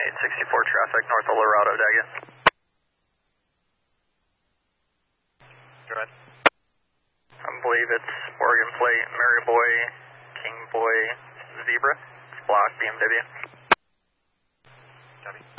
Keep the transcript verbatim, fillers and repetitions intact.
eight sixty-four traffic, North Olorado, Daggett. Go ahead. I believe it's Oregon plate, Mary Boy, King Boy, Zebra. It's block, B M W. Copy.